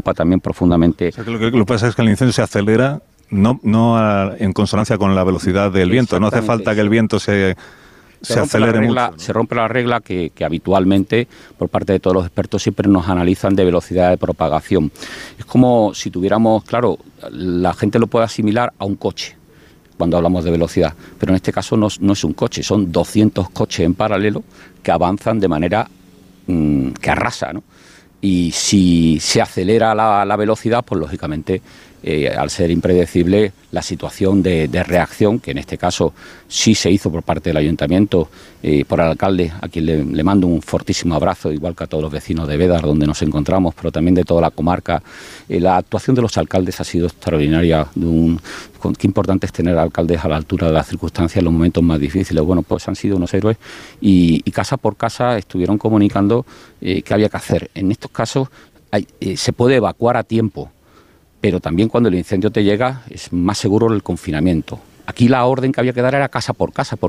preocupa también profundamente. O sea, que lo que pasa es que el incendio se acelera no en consonancia con la velocidad del viento. No hace falta que el viento se acelere mucho, ¿no? Se rompe la regla que habitualmente, por parte de todos los expertos, siempre nos analizan de velocidad de propagación. Es como si tuviéramos, claro, la gente lo puede asimilar a un coche cuando hablamos de velocidad, pero en este caso no es un coche, son 200 coches en paralelo que avanzan de manera que arrasa, ¿no? Y si se acelera la velocidad, pues lógicamente, al ser impredecible, la situación de reacción, que en este caso sí se hizo por parte del ayuntamiento, por el alcalde, a quien le mando un fortísimo abrazo, igual que a todos los vecinos de Bédar, donde nos encontramos, pero también de toda la comarca. La actuación de los alcaldes ha sido extraordinaria. Qué importante es tener alcaldes a la altura de las circunstancias en los momentos más difíciles. Bueno, pues han sido unos héroes y casa por casa estuvieron comunicando qué había que hacer. En estos casos se puede evacuar a tiempo, pero también cuando el incendio te llega es más seguro el confinamiento. Aquí la orden que había que dar era casa por casa,